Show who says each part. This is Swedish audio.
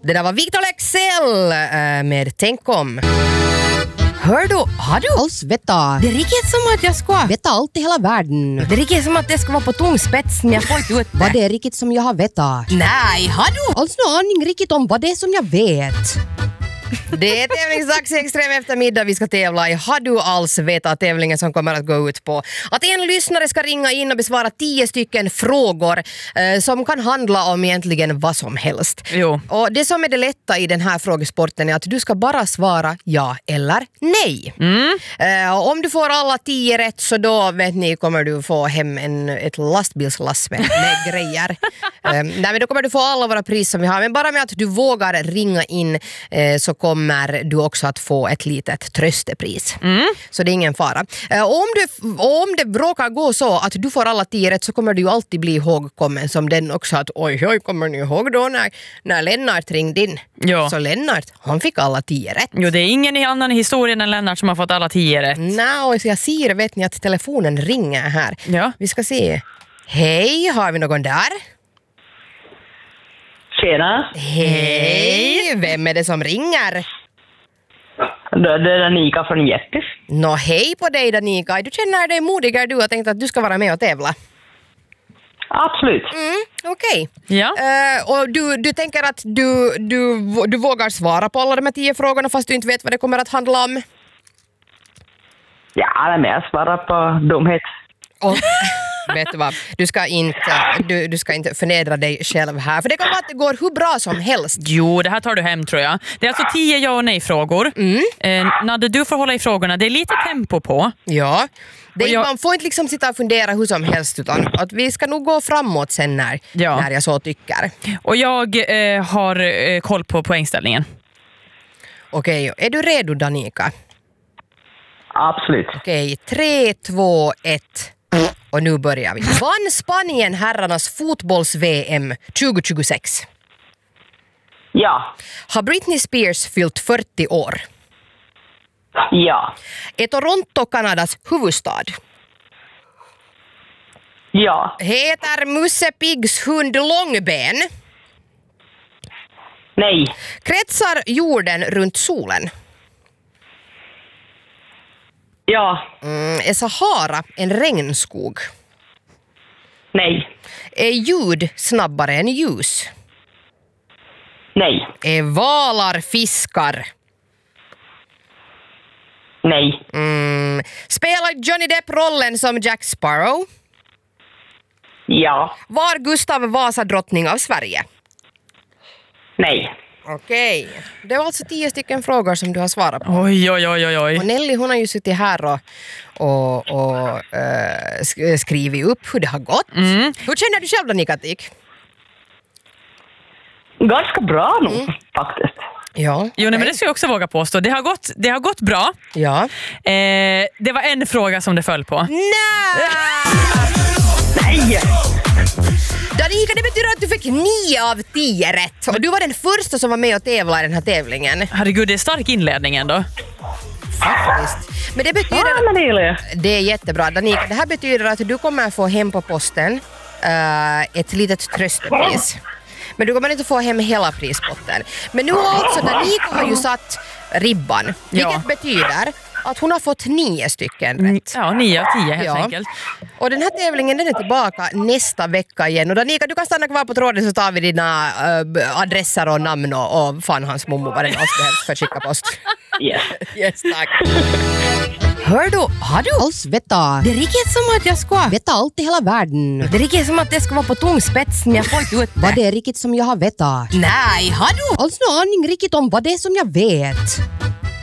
Speaker 1: Det där var Victor Lexell med Tänk om. Hör du, har du
Speaker 2: alls veta?
Speaker 1: Det är riktigt som att jag ska
Speaker 2: Veta allt i hela världen.
Speaker 1: Det är riktigt som att det ska vara på tungspetsen. Jag får inte ut det.
Speaker 2: Vad det är riktigt som jag har vetat?
Speaker 1: Nej, har du?
Speaker 2: Alls någon aning riktigt om vad det är som jag vet.
Speaker 1: Det är tävlingsdags i Extrem eftermiddag. Vi ska tävla i Har du alls vetat, tävlingen som kommer att gå ut på att en lyssnare ska ringa in och besvara 10 stycken frågor som kan handla om egentligen vad som helst.
Speaker 3: Jo.
Speaker 1: Och det som är det lätta i den här frågesporten är att du ska bara svara ja eller nej. Om du får alla 10 rätt så då vet ni kommer du få hem ett lastbilslass med grejer. Nej, men då kommer du få alla våra pris som vi har. Men bara med att du vågar ringa in så kommer du också att få ett litet tröstepris. Så det är ingen fara. Om det råkar gå så att du får alla 10 rätt så kommer du ju alltid bli ihågkommen som den också att oj, kommer ni ihåg då när Lennart ringde in?
Speaker 3: Ja.
Speaker 1: Så Lennart, han fick alla 10 rätt.
Speaker 3: Jo, det är ingen annan i historien än Lennart som har fått alla 10 rätt.
Speaker 1: Och jag ser, vet ni att telefonen ringer här.
Speaker 3: Ja.
Speaker 1: Vi ska se. Hej, har vi någon där?
Speaker 4: Tjena.
Speaker 1: Hej, vem är det som ringer?
Speaker 4: Det är Danica från Jeppis.
Speaker 1: Hej på dig Danica. Du känner dig modigare du och tänkt att du ska vara med och tävla.
Speaker 4: Absolut.
Speaker 1: Okej.
Speaker 3: Ja.
Speaker 1: Och du tänker att du vågar svara på alla de här 10 frågorna fast du inte vet vad det kommer att handla om?
Speaker 4: Ja, det är mer svara på dumhet.
Speaker 1: Vet du vad? Du ska inte förnedra dig själv här. För det kan vara att det går hur bra som helst.
Speaker 3: Jo, det här tar du hem tror jag. Det är alltså 10 ja- och nej-frågor. Nadde, du får hålla i frågorna. Det är lite tempo på.
Speaker 1: Ja. Man får inte liksom sitta och fundera hur som helst utan att vi ska nog gå framåt sen när jag så tycker.
Speaker 3: Och jag har koll på poängställningen.
Speaker 1: Okej, är du redo Danica?
Speaker 4: Absolut.
Speaker 1: Okej, 3, 2, 1. Och nu börjar vi. Vann Spanien herrarnas fotbolls-VM 2026?
Speaker 4: Ja.
Speaker 1: Har Britney Spears fyllt 40 år?
Speaker 4: Ja.
Speaker 1: Är Toronto Kanadas huvudstad?
Speaker 4: Ja.
Speaker 1: Heter Musse Piggs hund Långben?
Speaker 4: Nej.
Speaker 1: Kretsar jorden runt solen?
Speaker 4: Ja.
Speaker 1: Är Sahara en regnskog?
Speaker 4: Nej.
Speaker 1: Är ljud snabbare än ljus?
Speaker 4: Nej.
Speaker 1: Är valar fiskar?
Speaker 4: Nej.
Speaker 1: Spelar Johnny Depp rollen som Jack Sparrow?
Speaker 4: Ja.
Speaker 1: Var Gustav Vasa drottning av Sverige?
Speaker 4: Nej.
Speaker 1: Okej. Det var alltså 10 stycken frågor som du har svarat på.
Speaker 3: Oj.
Speaker 1: Och Nelly hon har ju suttit här och skrivit upp hur det har gått. Hur känner du själv då, Nikatik?
Speaker 4: Ganska bra nog faktiskt.
Speaker 1: Ja.
Speaker 3: Jo, men det ska jag också våga påstå. Det har gått bra.
Speaker 1: Ja.
Speaker 3: Det var en fråga som det föll på.
Speaker 4: Nej!
Speaker 1: Danica, det betyder att du fick 9 av 10 rätt. Och du var den första som var med och tävla i den här tävlingen.
Speaker 3: Herregud, det är stark inledning ändå.
Speaker 1: Faktiskt. Men det betyder...
Speaker 4: men det gillar jag.
Speaker 1: Det är jättebra. Danica, det här betyder att du kommer få hem på posten ett litet tröstepris. Men du kommer inte få hem hela prispotten. Men nu alltså, Danica har ju satt ribban. Vilket betyder att hon har fått 9 stycken rätt.
Speaker 3: Ja, 9 av 10 helt enkelt.
Speaker 1: Och den här tävlingen den är tillbaka nästa vecka igen. Och Danica, du kan stanna kvar på tråden så tar vi dina adresser och namn och fan hans mommo vad den också behövs för att skicka post. Yes, tack. Hör du, har du
Speaker 2: alls veta?
Speaker 1: Det är riktigt som att jag ska
Speaker 2: Veta allt i hela världen.
Speaker 1: Det är riktigt som att det ska vara på tungspetsen. Jag får inte ut det.
Speaker 2: Vad det är riktigt som jag har vetat?
Speaker 1: Nej, har du
Speaker 2: Alls någon aning riktigt om vad det är som jag vet.